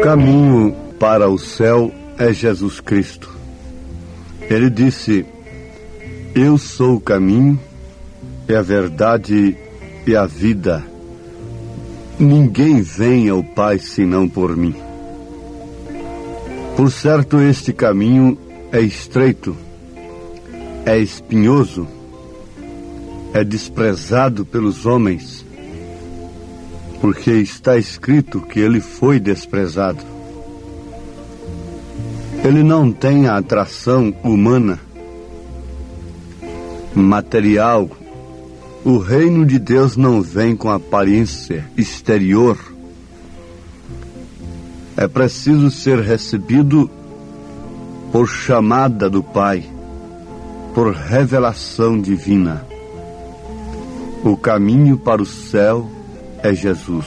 caminho para o céu é Jesus Cristo. Ele disse: eu sou o caminho, e a verdade e a vida. Ninguém vem ao Pai senão por mim. Por certo, este caminho é estreito, é espinhoso, é desprezado pelos homens, porque está escrito que ele foi desprezado. Ele não tem a atração humana, material. O reino de Deus não vem com aparência exterior. É preciso ser recebido por chamada do Pai, por revelação divina. O caminho para o céu é Jesus.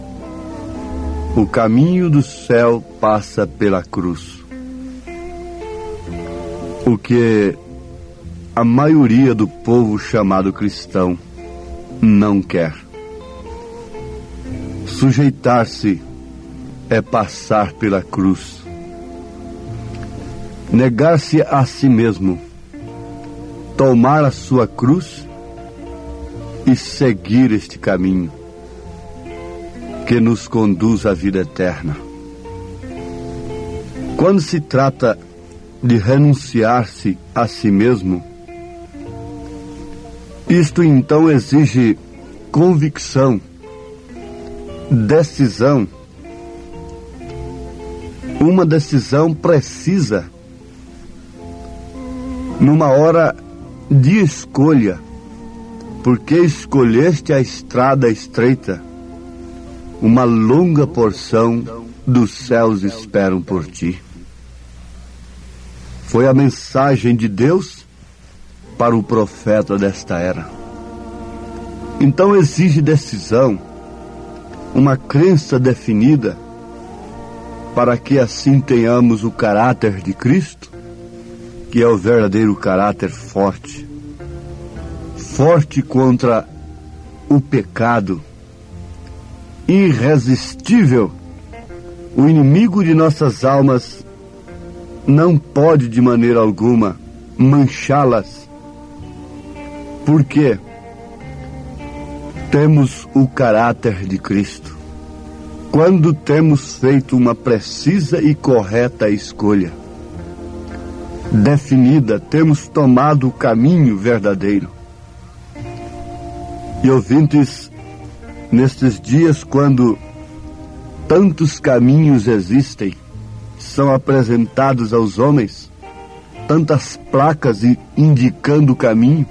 O caminho do céu passa pela cruz. O que a maioria do povo chamado cristão não quer. Sujeitar-se é passar pela cruz. Negar-se a si mesmo, tomar a sua cruz e seguir este caminho que nos conduz à vida eterna. Quando se trata de renunciar-se a si mesmo, isto então exige convicção, decisão, uma decisão precisa, numa hora de escolha, porque escolheste a estrada estreita, uma longa porção dos céus esperam por ti. Foi a mensagem de Deus para o profeta desta era. Então exige decisão, uma crença definida, para que assim tenhamos o caráter de Cristo, que é o verdadeiro caráter forte. Forte contra o pecado, irresistível. O inimigo de nossas almas não pode de maneira alguma manchá-las. Por quê? Temos o caráter de Cristo. Quando temos feito uma precisa e correta escolha, definida, temos tomado o caminho verdadeiro. E ouvintes, nestes dias, quando tantos caminhos existem, são apresentados aos homens, tantas placas indicando o caminho,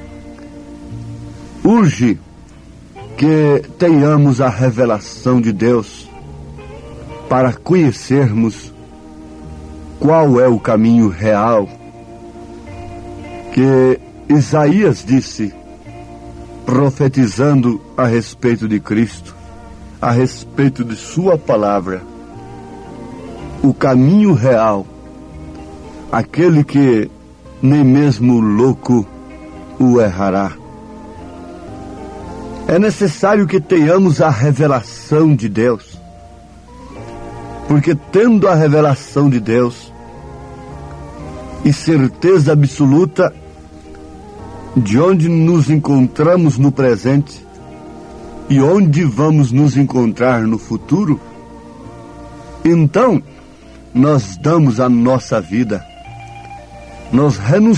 urge que tenhamos a revelação de Deus para conhecermos qual é o caminho real que Isaías disse, profetizando a respeito de Cristo, a respeito de sua palavra. O caminho real, aquele que nem mesmo o louco o errará. É necessário que tenhamos a revelação de Deus, porque tendo a revelação de Deus e certeza absoluta de onde nos encontramos no presente e onde vamos nos encontrar no futuro, então nós damos a nossa vida, nós renunciamos